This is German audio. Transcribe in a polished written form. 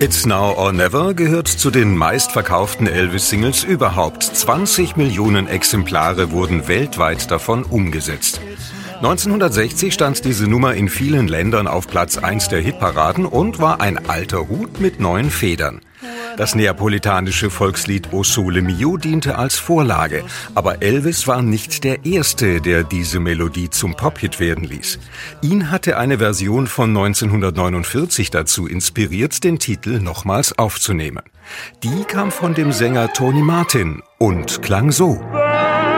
It's Now or Never gehört zu den meistverkauften Elvis-Singles überhaupt. 20 Millionen Exemplare wurden weltweit davon umgesetzt. 1960 stand diese Nummer in vielen Ländern auf Platz 1 der Hitparaden und war ein alter Hut mit 9 Federn. Das neapolitanische Volkslied O Sole Mio diente als Vorlage, aber Elvis war nicht der Erste, der diese Melodie zum Pop-Hit werden ließ. Ihn hatte eine Version von 1949 dazu inspiriert, den Titel nochmals aufzunehmen. Die kam von dem Sänger Tony Martin und klang so.